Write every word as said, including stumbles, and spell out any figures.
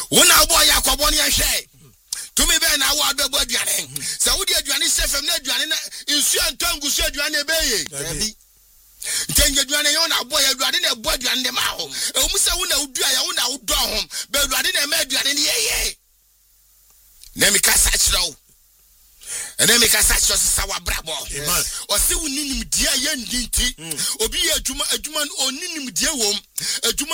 Wona boy yakoboni ehwe. Tumi be na wo adebo aduane. Saudi aduane sefem na aduane na insu antangu su aduane ebeye. Abi. Ntenje aduane yo na boy aduane na ebo aduane de ma ho. E omu se wo na udu aya wo na udo ho. Be aduane na ma aduane ne yeye. Na mi kasa chiro. Ene mi kasa chiro sisa wa brabo. O se wo ninim dia ye ndinti. Obi ye adwuma adwuma oninim dia wom.